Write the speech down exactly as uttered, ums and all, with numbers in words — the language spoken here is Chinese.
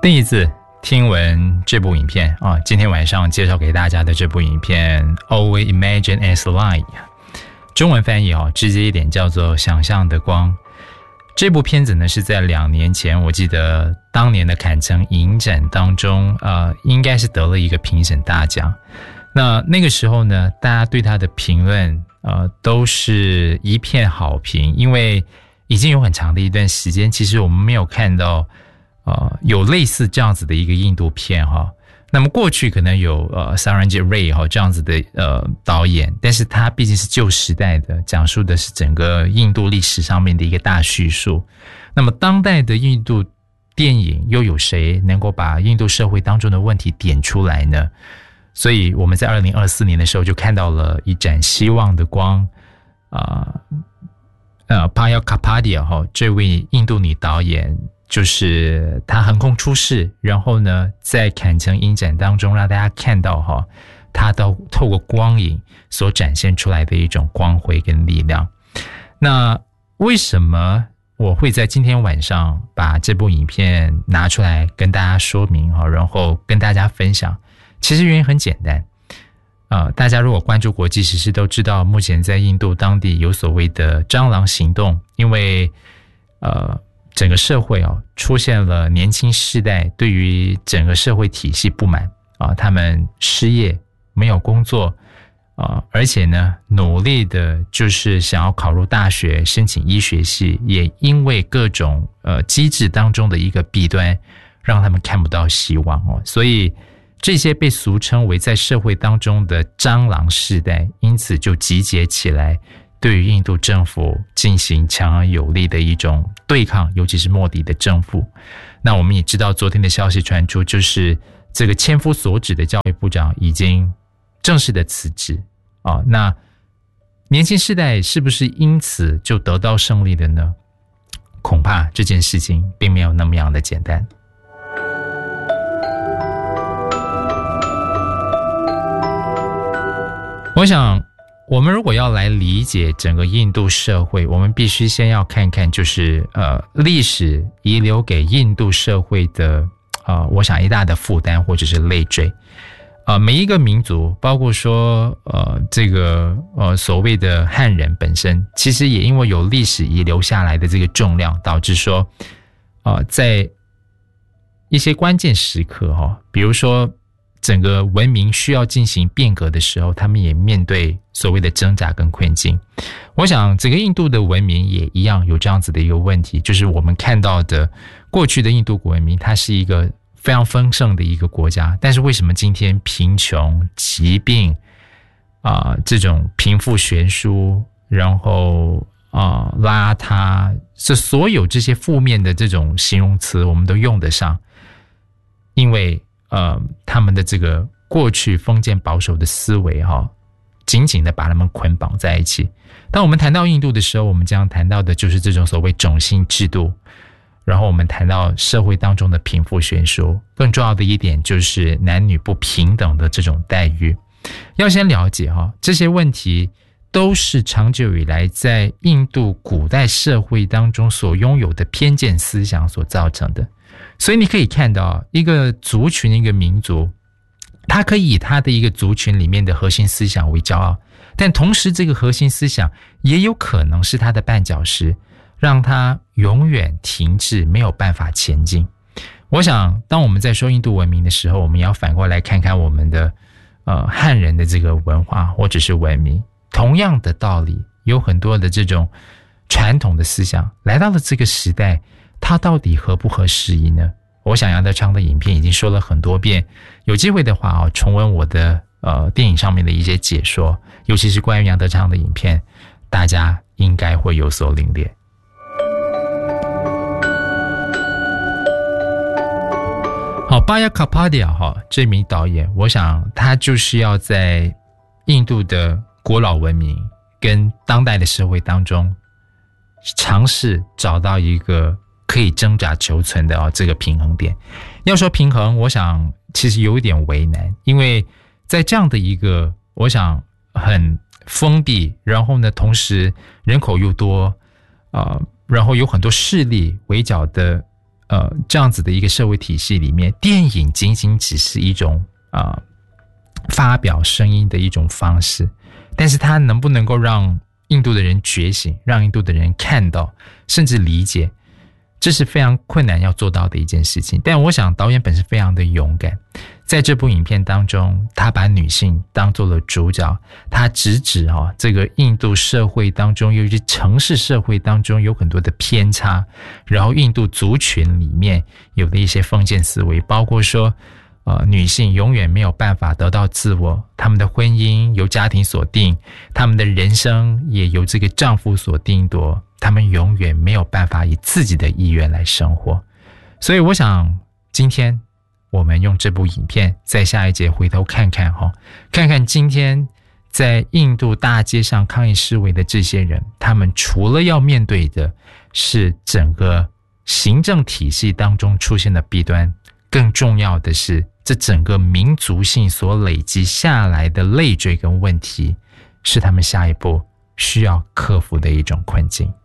第一次听闻这部影片啊，今天晚上介绍给大家的这部影片 All We Imagine As Light， 中文翻译啊，直接一点叫做想象的光。这部片子呢是在两年前，我记得当年的坎城影展当中，呃，应该是得了一个评审大奖。那那个时候呢，大家对他的评论，呃，都是一片好评，因为已经有很长的一段时间，其实我们没有看到。呃，有类似这样子的一个印度片哈，那么过去可能有呃 Saranjit Ray 哈这样子的呃导演，但是他毕竟是旧时代的，讲述的是整个印度历史上面的一个大叙述。那么当代的印度电影又有谁能够把印度社会当中的问题点出来呢？所以我们在二零二四年的时候就看到了一盏希望的光，啊呃，呃 Paya Kapadia 哈这位印度女导演。就是他横空出世，然后呢，在坎城影展当中让大家看到哈，他都透过光影所展现出来的一种光辉跟力量。那为什么我会在今天晚上把这部影片拿出来跟大家说明哈，然后跟大家分享？其实原因很简单，呃，大家如果关注国际时事都知道，目前在印度当地有所谓的蟑螂行动，因为呃。整个社会啊出现了年轻世代对于整个社会体系不满啊，他们失业没有工作啊，而且呢努力的就是想要考入大学申请医学系，也因为各种呃机制当中的一个弊端，让他们看不到希望哦，所以这些被俗称为在社会当中的蟑螂世代，因此就集结起来。对于印度政府进行强而有力的一种对抗，尤其是莫迪的政府。那我们也知道，昨天的消息传出，就是这个千夫所指的教育部长已经正式的辞职啊。那年轻世代是不是因此就得到胜利的呢？恐怕这件事情并没有那么样的简单。我想。我们如果要来理解整个印度社会，我们必须先要看看就是呃历史遗留给印度社会的呃我想一大的负担或者是累赘。呃每一个民族，包括说呃这个呃所谓的汉人本身，其实也因为有历史遗留下来的这个重量，导致说呃在一些关键时刻哈、哦，比如说整个文明需要进行变革的时候，他们也面对所谓的挣扎跟困境。我想整个印度的文明也一样有这样子的一个问题，就是我们看到的过去的印度文明，它是一个非常丰盛的一个国家，但是为什么今天贫穷、疾病啊、呃、这种贫富悬殊，然后啊、呃、邋遢，这所有这些负面的这种形容词我们都用得上，因为呃，他们的这个过去封建保守的思维哈、哦，紧紧的把他们捆绑在一起。当我们谈到印度的时候，我们将谈到的就是这种所谓种姓制度，然后我们谈到社会当中的贫富悬殊，更重要的一点就是男女不平等的这种待遇。要先了解哈、哦，这些问题都是长久以来在印度古代社会当中所拥有的偏见思想所造成的。所以你可以看到一个族群一个民族，他可以以他的一个族群里面的核心思想为骄傲，但同时这个核心思想也有可能是他的绊脚石，让他永远停滞，没有办法前进。我想当我们在说印度文明的时候，我们要反过来看看我们的呃汉人的这个文化或者是文明，同样的道理，有很多的这种传统的思想来到了这个时代，它到底合不合时宜呢？我想杨德昌的影片已经说了很多遍，有机会的话啊，重温我的呃电影上面的一些解说，尤其是关于杨德昌的影片，大家应该会有所领略。好，巴亚卡帕迪亚哈这名导演，我想他就是要在印度的古老文明跟当代的社会当中，尝试找到一个可以挣扎求存的、哦、这个平衡点。要说平衡，我想其实有一点为难，因为在这样的一个我想很封闭，然后呢同时人口又多、呃、然后有很多势力围剿的呃这样子的一个社会体系里面，电影仅仅只是一种啊、呃、发表声音的一种方式，但是它能不能够让印度的人觉醒，让印度的人看到甚至理解，这是非常困难要做到的一件事情。但我想导演本身非常的勇敢，在这部影片当中，他把女性当作了主角，他直指啊，这个印度社会当中，尤其城市社会当中有很多的偏差，然后印度族群里面有的一些封建思维，包括说呃，女性永远没有办法得到自我，她们的婚姻由家庭所定，她们的人生也由这个丈夫所定夺，她们永远没有办法以自己的意愿来生活。所以我想今天我们用这部影片在下一节回头看看齁，看看今天在印度大街上抗议示威的这些人，他们除了要面对的是整个行政体系当中出现的弊端，更重要的是这整个民族性所累积下来的累赘跟问题，是他们下一步需要克服的一种困境。